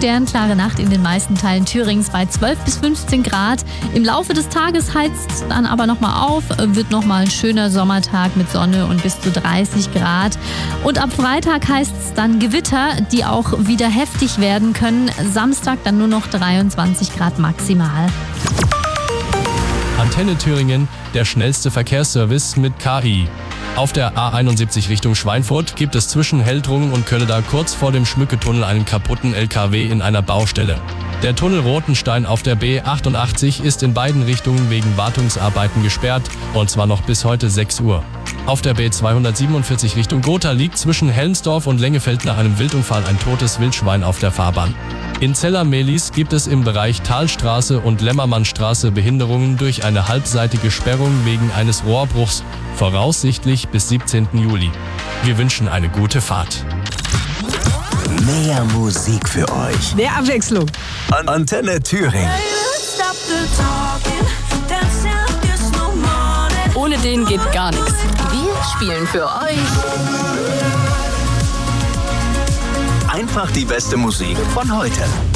sternklare Nacht in den meisten Teilen Thürings bei 12 bis 15 Grad. Im Laufe des Tages heizt es dann aber nochmal auf, wird nochmal ein schöner Sommertag mit Sonne und bis zu 30 Grad. Und ab Freitag heißt es dann Gewitter, die auch wieder heftig werden können. Samstag dann nur noch 23 Grad maximal. Antenne Thüringen, der schnellste Verkehrsservice mit KI. Auf der A71 Richtung Schweinfurt gibt es zwischen Heldrungen und Kölleda kurz vor dem Schmücketunnel einen kaputten LKW in einer Baustelle. Der Tunnel Rotenstein auf der B88 ist in beiden Richtungen wegen Wartungsarbeiten gesperrt, und zwar noch bis heute 6 Uhr. Auf der B247 Richtung Gotha liegt zwischen Helmsdorf und Lengefeld nach einem Wildunfall ein totes Wildschwein auf der Fahrbahn. In Zeller-Mehlis gibt es im Bereich Talstraße und Lämmermannstraße Behinderungen durch eine halbseitige Sperrung wegen eines Rohrbruchs, voraussichtlich bis 17. Juli. Wir wünschen eine gute Fahrt. Mehr Musik für euch. Mehr Abwechslung. Antenne Thüringen. Ohne den geht gar nichts. Wir spielen für euch. Einfach die beste Musik von heute.